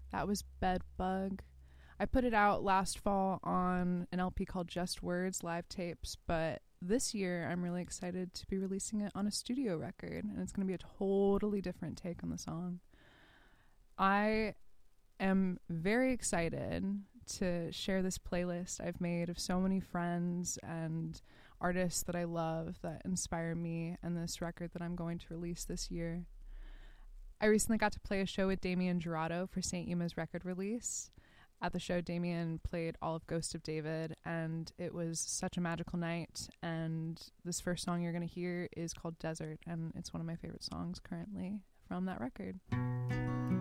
That was Bedbug. I put it out last fall on an LP called Just Words live tapes, but this year I'm really excited to be releasing it on a studio record, and it's going to be a totally different take on the song. I am very excited to share this playlist I've made of so many friends and artists that I love that inspire me and this record that I'm going to release this year. I recently got to play a show with Damien Jurado for St. Uma's record release. At the show, Damien played all of Ghost of David, and it was such a magical night. And this first song you're going to hear is called Desert, and it's one of my favorite songs currently from that record.